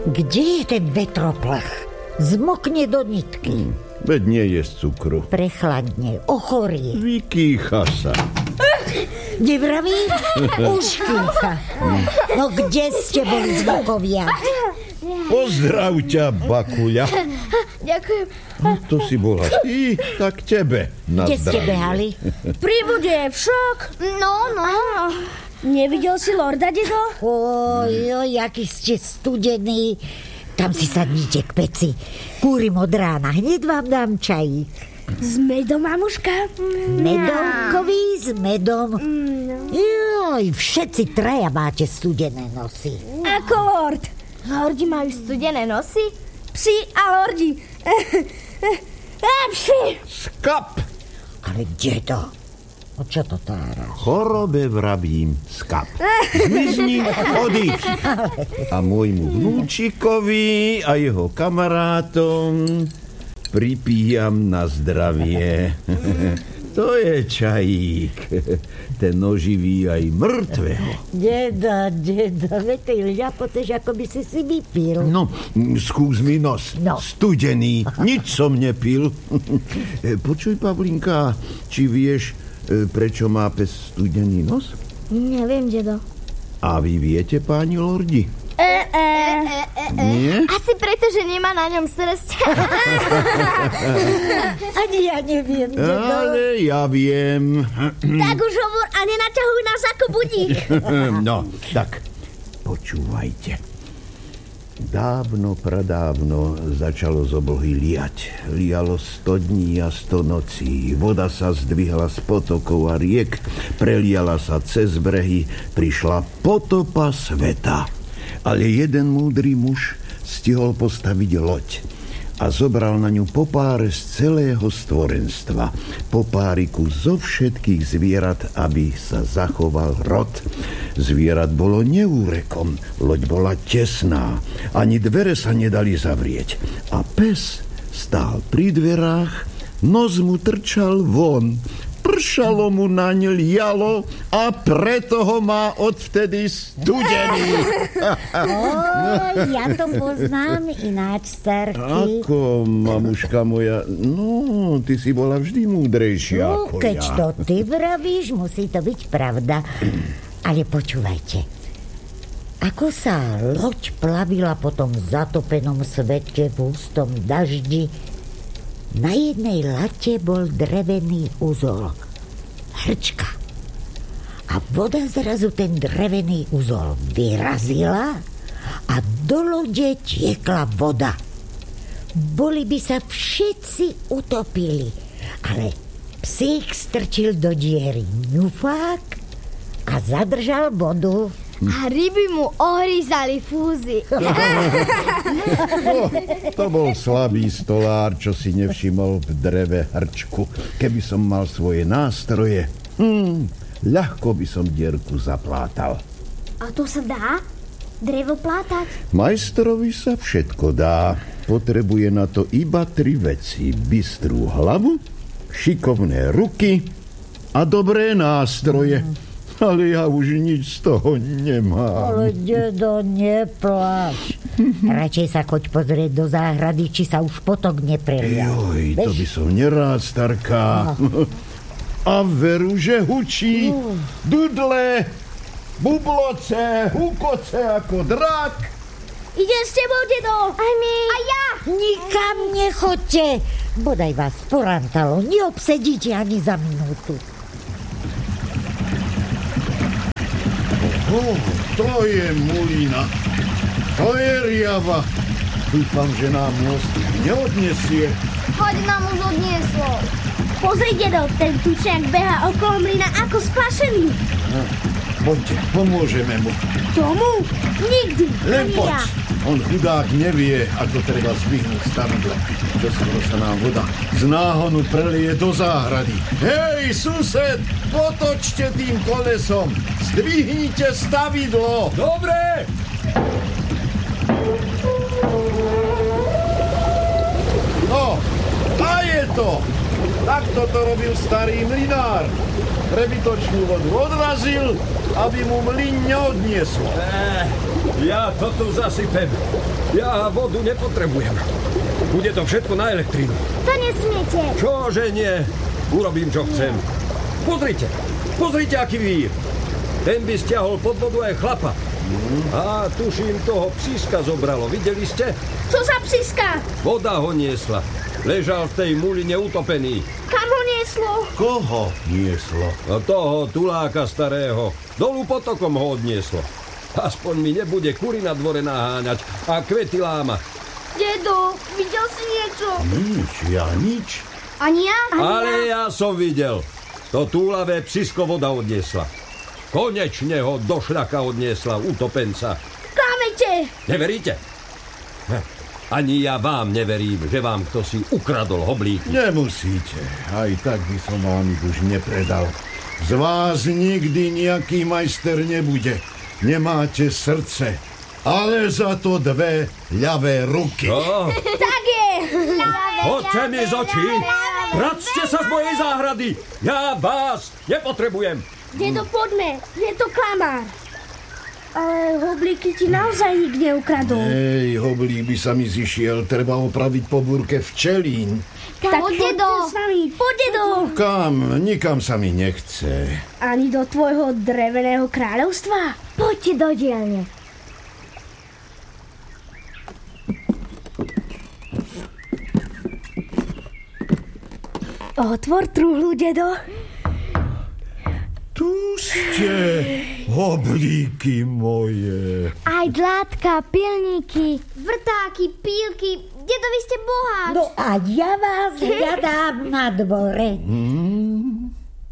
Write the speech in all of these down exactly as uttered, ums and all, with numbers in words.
Kde je ten vetroplach? Zmokne do nitky. Hmm, veď nie je z cukru. Prechladne, ochorie. Vykýcha sa. Nevraví? Už kýcha. No kde ste boli zmokovia? Pozdrav ťa, Bakuľa. Ďakujem. To si bola ty, tak tebe na Kde ste zdravie. behali? Príbude však. No, no. Nevidel si lorda, dedo? Oj, oj, aký ste studení. Tam si sadnite k peci. Kúrim od rána, hneď vám dám čajík. S medom, mamuška? Medovkový s medom. Joj, všetci traja máte studené nosy. Ako lord. Lordi majú studené nosy? Psi a lordi. A psi. Skap! Ale dedo, o čo to táraš? Chorobe vravím, skap. Zmizni, odíď. A môjmu vnúčikovi a jeho kamarátom pripíjam na zdravie. To je čajík. Ten oživí aj mŕtvého. Dedo, dedo, veď ty ľapoteš, ako by si si vypil. No, skús mi nos. No. Studený, nič som nepil. Počuj, Pavlinka, či vieš, prečo má pes studený nos? Neviem, dedo. A vy viete, páni lordi? E, e. Nie? Asi preto, že nemá na ňom srst. Ani ja neviem, dedo. Ale ja viem. Tak už hovor a nenaťahuj nás ako budík. No, tak počúvajte. Dávno, pradávno začalo z oblohy liať. Lialo sto dní a sto nocí. Voda sa zdvihla z potokov a riek, preliala sa cez brehy, prišla potopa sveta. Ale jeden múdry muž stihol postaviť loď a zobral na ňu popáre z celého stvorenstva. Popáriku zo všetkých zvierat, aby sa zachoval rod. Zvierat bolo neúrekom, loď bola tesná, ani dvere sa nedali zavrieť. A pes stál pri dverách, nos mu trčal von, pršalo mu naň, lialo a preto ho má odvtedy studený. Oj, ja to poznám ináč, starky. Ako, mamuška moja, no, ty si bola vždy múdrejšia No, ako keď ja. to ty vravíš, musí to byť pravda. Ale počúvajte, ako sa loď plavila po tom zatopenom svete v hustom daždi, na jednej late bol drevený uzol. Hrčka. A voda zrazu ten drevený uzol vyrazila a do lode tiekla voda. Boli by sa všetci utopili, ale psík strčil do diery ňufák a zadržal vodu. A ryby mu ohryzali fúzy. No, to bol slabý stolár, čo si nevšimol v dreve hrčku. Keby som mal svoje nástroje, hm, ľahko by som dierku zaplátal. A to sa dá? Drevo plátať? Majstrovi sa všetko dá. Potrebuje na to iba tri veci. Bystrú hlavu, šikovné ruky a dobré nástroje. Ale ja už nič z toho nemám. Ale dedo, nepláč. Radšej sa choď pozrieť do záhrady, či sa už potok neprelial. Joj, to by som nerád, starka. A veru, že hučí. Dudle, bubloce, hukoce ako drak. Idem s tebou, dedo. Aj my. A ja. Nikam nechoďte. Bodaj vás porantalo. Neobsedíte ani za minútu. Oh, to je mulina. To je riava. Dúfam, že nám most neodniesie. Hoď nám už odnieslo. Pozri, dedo, ten tučiak beha okolo mlyna ako spašený. No, poďte, pomôžeme mu. Tomu? Nikdy. Len Ani poď. ja. On chudák nevie, ako treba zdvihnúť stavidlo. Čoskoro sa nám voda z náhonu prelije do záhrady. Hej, sused, potočte tým kolesom. Zdvihnite stavidlo. Dobre! No, a je to. Takto to robil starý mlynár. Prebytočnú vodu odrazil, aby mu mlyn neodnieslo. Eh, Ja to tu zasypem. Ja vodu nepotrebujem. Bude to všetko na elektrínu. To nesmiete. Čože nie? Urobím, čo chcem. Pozrite, pozrite, aký vír. Ten by stiahol pod vodu aj chlapa. A tuším, toho psíska zobralo. Videli ste? Čo za psíska? Voda ho niesla. Ležal v tej muline utopený. Kam ho nieslo? Koho nieslo? No toho tuláka starého. Dolu potokom ho odnieslo. Aspoň mi nebude kury na dvore naháňať a kvety lámať. Dedo, videl si niečo? Nič, ja nič. Ani ja? Ani Ale ja. ja som videl. To túlavé psisko voda odniesla. Konečne ho do šľaka odniesla utopenca. Klamete! Neveríte? Hm. Ani ja vám neverím, že vám kto si ukradol hoblíky. Nemusíte. Aj tak by som vám ich už nepredal. Z vás nikdy nejaký majster nebude. Nemáte srdce, ale za to dve ľavé ruky. Čo? Tak je! Hoďte mi z očí! Vracte sa z mojej záhrady! Ja vás nepotrebujem! Dedo, poďme. Je to klamár. Ale hoblíky ti naozaj nik neukradol. Ej, hoblík by sa mi zišiel. Treba opraviť po búrke včelín. Tak dedo, s nami. Poď, dedo. Kam? Nikam sa mi nechce. Ani do tvojho dreveného kráľovstva? Poďte do dielne. Otvor truhlu, dedo. Tu ste, hoblíky moje. Aj dlátka, pilníky, vrtáky, pílky. Dedo, vy ste boháč. No a ja vás hľadám na dvore. Mm.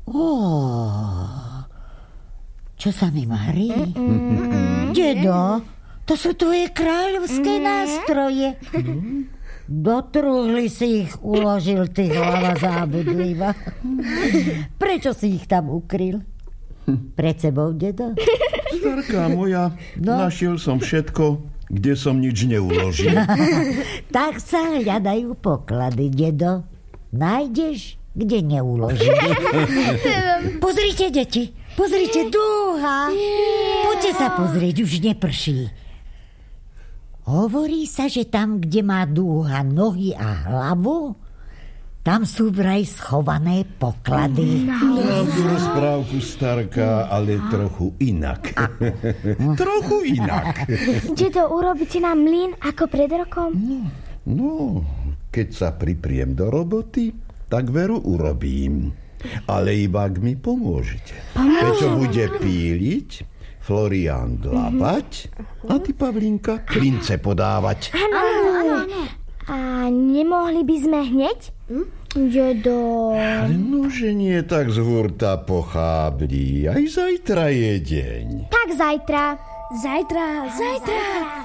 Oh, čo sa mi marí? Mm-mm. Dedo, to sú tvoje kráľovské mm. nástroje. Mm. Do truhly si ich uložil, ty hlava zábudlivá. Prečo si ich tam ukryl? Pred sebou, dedo? Starka moja, no. Našiel som všetko, kde som nič neuložil. Tak sa hľadajú poklady, dedo. Nájdeš, kde neuložili. Pozrite, deti, pozrite, dúha. Poďte sa pozrieť, už neprší. Hovorí sa, že tam, kde má dúha nohy a hlavu, tam sú vraj schované poklady. Mám tu rozprávku, starka, ale trochu inak. Trochu inak. Dedo, urobíte nám mlyn ako pred rokom? No, no, keď sa pripriem do roboty, tak veru urobím. Ale iba ak mi pomôžete. Peťo bude píliť, Florián dlabať a ty, Pavlinka, klince podávať. Áno, áno, áno. A nemohli by sme hneď? Hm? Dedo... Nože nie tak z hurta pochábli. Aj zajtra je deň. Tak zajtra. Zajtra, zajtra.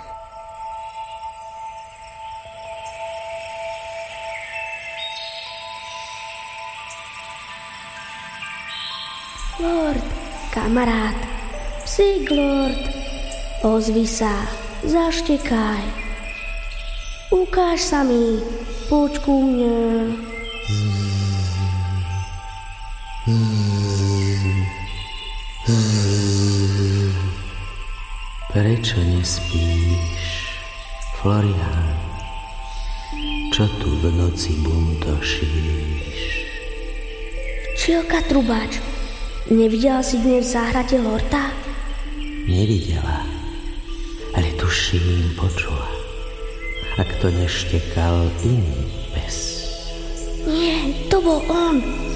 Lord, kamarát, psík lord, ozvi sa, zaštekaj. Ukáž sa mi, poď ku mne. Prečo nespíš, Florián? Čo tu v noci buntošíš? Včielka trubáč, nevidela si dnes v záhrade lorda? Nevidela, ale tuším, počula. Ak to neštekal iný pes. Nie, to bol on.